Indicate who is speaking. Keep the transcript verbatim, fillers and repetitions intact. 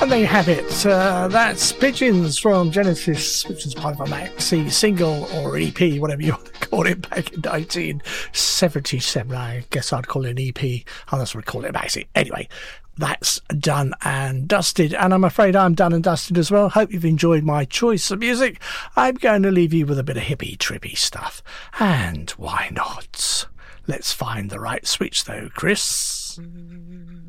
Speaker 1: And there you have it. Uh, that's Pigeons from Genesis, which was part of a maxi single or E P, whatever you want to call it, back in nineteen seventy-seven. I guess I'd call it an E P. Others would call it a maxi. Anyway, that's done and dusted. And I'm afraid I'm done and dusted as well. Hope you've enjoyed my choice of music. I'm going to leave you with a bit of hippie, trippy stuff. And why not? Let's find the right switch, though, Chris.